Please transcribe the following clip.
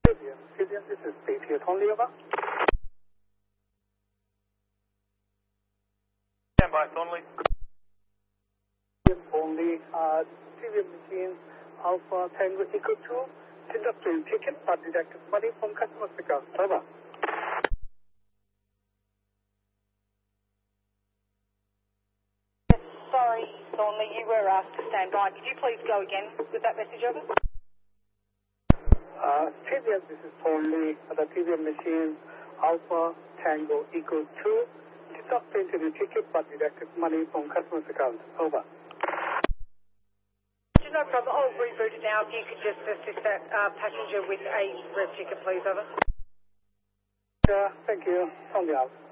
Vivian, this is Patriot only, over. Stand by, Thornley. Only, TVM machine, Alpha Tango Eco 2, industrial ticket, but deducted money from customer's account, over. Sorry, Thornley, you were asked to stand by. Could you please go again with that message over? TVM, this is only the TVM machine, Alpha Tango Eco 2, did not pay the ticket, but deducted money from customer's account, over. No problem. I'll reboot it now. If you could just assist that passenger with a red ticket, please, over. Thank you. Only out.